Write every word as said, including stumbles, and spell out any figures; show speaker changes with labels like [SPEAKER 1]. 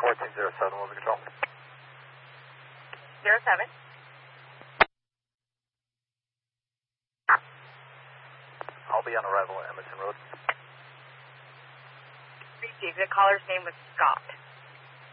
[SPEAKER 1] fourteen zero seven, what was the control?
[SPEAKER 2] zero seven.
[SPEAKER 1] I'll be on arrival at Emerson Road.
[SPEAKER 2] Received. The caller's name was Scott.